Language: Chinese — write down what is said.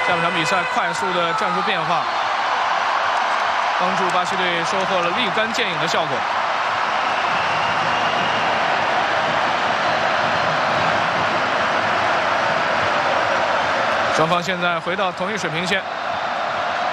下半场比赛快速的战术变化，帮助巴西队收获了立竿见影的效果。双方现在回到同一水平线。